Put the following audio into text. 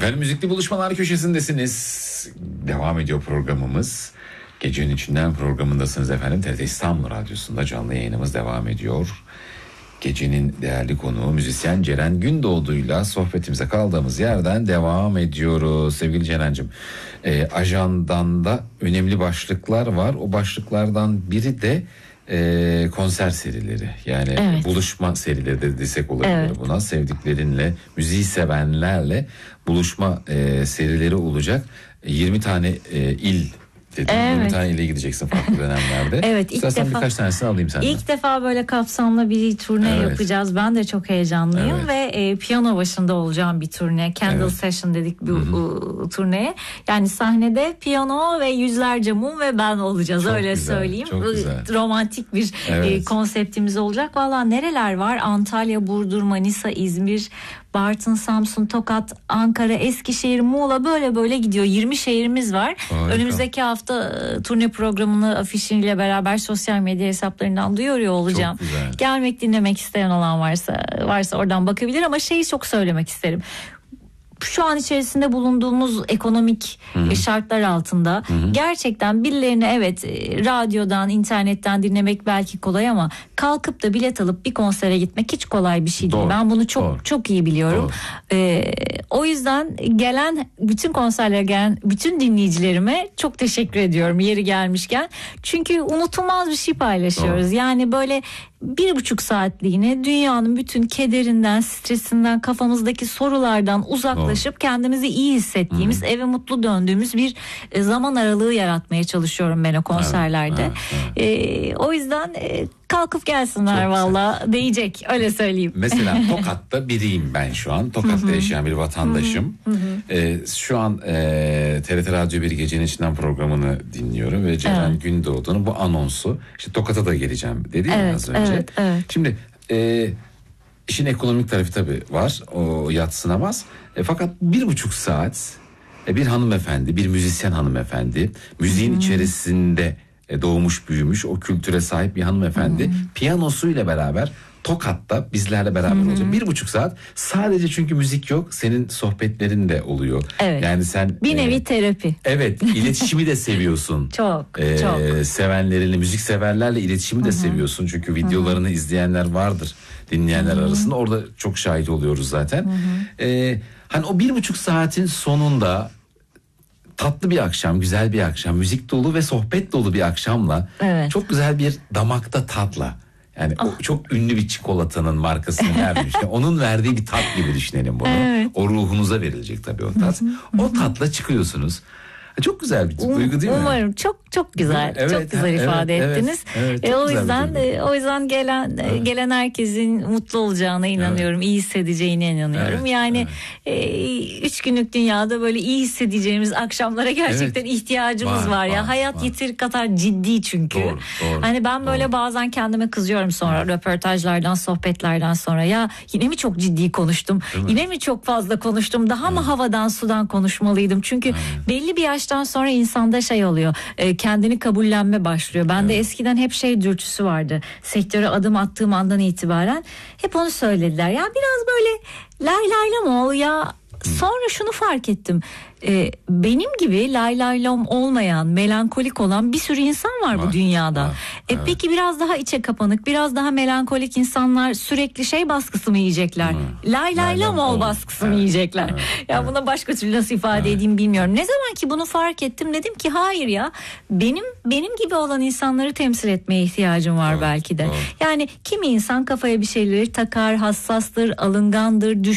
Efendim Müzikli Buluşmalar köşesindesiniz. Devam ediyor programımız. Gecenin içinden programındasınız efendim. TRT İstanbul Radyosu'nda canlı yayınımız devam ediyor. Gecenin değerli konuğu müzisyen Ceren Gündoğdu'yla sohbetimize kaldığımız yerden devam ediyoruz. Sevgili Ceren'cim, ajandanda önemli başlıklar var. O başlıklardan biri de konser serileri, yani evet, buluşma serileri de desek olabilir, evet, buna. Sevdiklerinle, müziği sevenlerle buluşma serileri olacak. 20 tane il dedim. Evet. 20 tane ile gideceksin farklı dönemlerde. Evet, İstersen birkaç tanesini alayım senden. İlk defa böyle kapsamlı bir turne yapacağız. Ben de çok heyecanlıyım ve piyano başında olacağım bir turne. Candle Session dedik bu turneye. Yani sahnede piyano ve yüzlerce mum ve ben olacağız. Çok öyle güzel, söyleyeyim. Romantik bir konseptimiz olacak. Valla nereler var? Antalya, Burdur, Manisa, İzmir, Bartın, Samsun, Tokat, Ankara, Eskişehir, Muğla, böyle gidiyor. 20 şehrimiz var. Harika. Önümüzdeki hafta turne programını afişiyle beraber sosyal medya hesaplarından duyuruyor olacağım. Gelmek, dinlemek isteyen olan varsa oradan bakabilir, ama şeyi çok söylemek isterim. Şu an içerisinde bulunduğumuz ekonomik şartlar altında gerçekten birilerini radyodan, internetten dinlemek belki kolay, ama kalkıp da bilet alıp bir konsere gitmek hiç kolay bir şey değil. Ben bunu çok iyi biliyorum. O yüzden bütün konserlere gelen bütün dinleyicilerime çok teşekkür ediyorum yeri gelmişken. Çünkü unutulmaz bir şey paylaşıyoruz. Yani böyle 1,5 saatliğine dünyanın bütün kederinden, stresinden, kafamızdaki sorulardan uzaklaşıp kendimizi iyi hissettiğimiz, eve mutlu döndüğümüz bir zaman aralığı yaratmaya çalışıyorum ben o konserlerde. O yüzden kalkıp gelsinler, valla değecek, öyle söyleyeyim. Mesela Tokat'ta biriyim ben şu an. Tokat'ta yaşayan bir vatandaşım. Şu an TRT Radyo 1 Gecenin İçinden programını dinliyorum ve Ceren Gündoğdu'nun bu anonsu, işte Tokat'a da geleceğim dedi az önce. Evet. Şimdi işin ekonomik tarafı tabii var, o yadsınamaz. Fakat 1,5 saat bir hanımefendi, bir müzisyen hanımefendi, müziğin içerisinde doğmuş büyümüş, o kültüre sahip bir hanımefendi piyanosuyla beraber Tokat'ta bizlerle beraber olacak. 1,5 saat sadece, çünkü müzik yok, senin sohbetlerin de oluyor. Evet. Yani sen bir nevi terapi. Evet, iletişimi de seviyorsun. çok. Sevenlerinle, müzik severlerle iletişimi de seviyorsun. Çünkü videolarını izleyenler vardır dinleyenler arasında. Orada çok şahit oluyoruz zaten. Hani o 1,5 saatin sonunda tatlı bir akşam, güzel bir akşam, müzik dolu ve sohbet dolu bir akşamla, çok güzel bir damakta tatla. Yani o çok ünlü bir çikolatanın markasını vermiş. Onun verdiği bir tat gibi düşünelim bunu. O ruhunuza verilecek tabii o tat. O tatla çıkıyorsunuz. Çok güzel bir duygu değil mi? Umarım çok güzel. Çok güzel ifade ettiniz. O yüzden gelen herkesin mutlu olacağına inanıyorum. İyi hissedeceğine inanıyorum. Yani 3 günlük dünyada böyle iyi hissedeceğimiz akşamlara gerçekten ihtiyacımız var ya. Hayat yeteri kadar ciddi çünkü. Doğru, hani ben böyle bazen kendime kızıyorum sonra röportajlardan, sohbetlerden sonra. Ya yine mi çok ciddi konuştum? Yine mi çok fazla konuştum? Daha mı havadan sudan konuşmalıydım? Çünkü belli bir yaştan sonra insanda şey oluyor. Kendini kabullenme başlıyor. Bende eskiden hep dürtüsü vardı. Sektöre adım attığım andan itibaren hep onu söylediler. Ya biraz böyle lay lay lam ol ya. Sonra şunu fark ettim. Benim gibi lay lay lam olmayan, melankolik olan bir sürü insan var bu dünyada. Peki biraz daha içe kapanık, biraz daha melankolik insanlar sürekli baskısı mı yiyecekler? Lay lay lam ol baskısı mı yiyecekler? Buna başka türlü nasıl ifade edeyim bilmiyorum. Ne zaman ki bunu fark ettim, dedim ki hayır ya, benim gibi olan insanları temsil etmeye ihtiyacım var belki de. Yani kimi insan kafaya bir şeyleri takar, hassastır, alıngandır,